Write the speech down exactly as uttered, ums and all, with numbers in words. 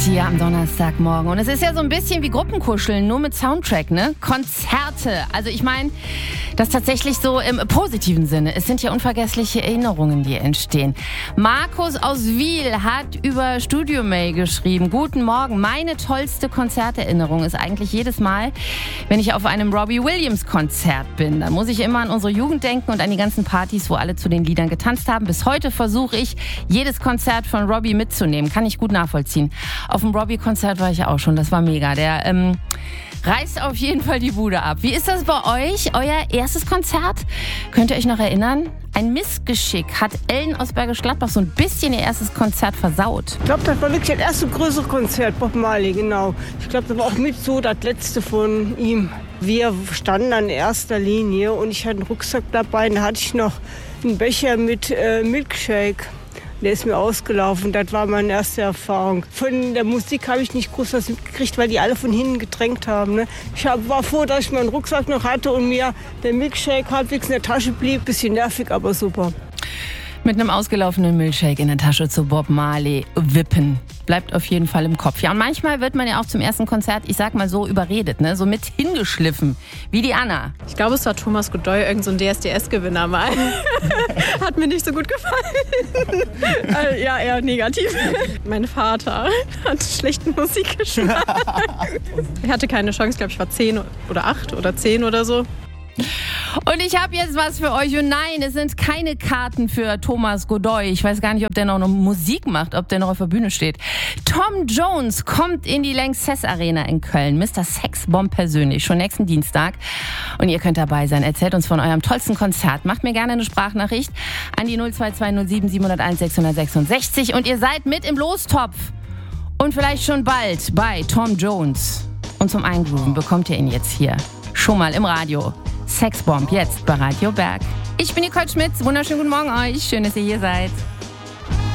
Hier am Donnerstagmorgen. Und es ist ja so ein bisschen wie Gruppenkuscheln, nur mit Soundtrack, ne? Konzerte. Also ich meine, das tatsächlich so im positiven Sinne. Es sind ja unvergessliche Erinnerungen, die entstehen. Markus aus Wiel hat über Studio Mail geschrieben. Guten Morgen. Meine tollste Konzerterinnerung ist eigentlich jedes Mal, wenn ich auf einem Robbie Williams Konzert bin. Da muss ich immer an unsere Jugend denken und an die ganzen Partys, wo alle zu den Liedern getanzt haben. Bis heute versuche ich, jedes Konzert von Robbie mitzunehmen. Kann ich gut nachvollziehen. Auf dem Robbie-Konzert war ich auch schon, das war mega. Der ähm, reißt auf jeden Fall die Bude ab. Wie ist das bei euch, euer erstes Konzert? Könnt ihr euch noch erinnern? Ein Missgeschick hat Ellen aus Bergisch Gladbach so ein bisschen ihr erstes Konzert versaut. Ich glaube, das war wirklich das erste größere Konzert, Bob Marley, genau. Ich glaube, das war auch mit so das letzte von ihm. Wir standen an erster Linie und ich hatte einen Rucksack dabei, da hatte ich noch einen Becher mit äh, Milkshake. Der ist mir ausgelaufen, das war meine erste Erfahrung. Von der Musik habe ich nicht groß was mitgekriegt, weil die alle von hinten gedrängt haben. Ne? Ich hab, war froh, dass ich meinen Rucksack noch hatte und mir der Milkshake halbwegs in der Tasche blieb. Bisschen nervig, aber super. Mit einem ausgelaufenen Milkshake in der Tasche zu Bob Marley wippen. Bleibt auf jeden Fall im Kopf. Ja, und manchmal wird man ja auch zum ersten Konzert, ich sag mal so, überredet, ne? So mit hingeschliffen, wie die Anna. Ich glaube, es war Thomas Godoy, irgend so ein D S D S-Gewinner mal. Hat mir nicht so gut gefallen. Also, ja, eher negativ. Mein Vater hat schlechten Musikgeschmack. Ich hatte keine Chance, ich glaube, ich war zehn oder acht oder zehn oder so. Und ich habe jetzt was für euch. Und nein, es sind keine Karten für Thomas Godoy. Ich weiß gar nicht, ob der noch Musik macht, ob der noch auf der Bühne steht. Tom Jones kommt in die Lanxess Arena in Köln. Mister Sexbomb persönlich, schon nächsten Dienstag. Und ihr könnt dabei sein. Erzählt uns von eurem tollsten Konzert. Macht mir gerne eine Sprachnachricht an die null zwei zwei null sieben sieben null eins sechs sechs sechs. Und ihr seid mit im Lostopf. Und vielleicht schon bald bei Tom Jones. Und zum Eingrooven bekommt ihr ihn jetzt hier. Schon mal im Radio. Sexbomb jetzt bei Radio Berg. Ich bin Nicole Schmitz. Wunderschönen guten Morgen euch. Schön, dass ihr hier seid.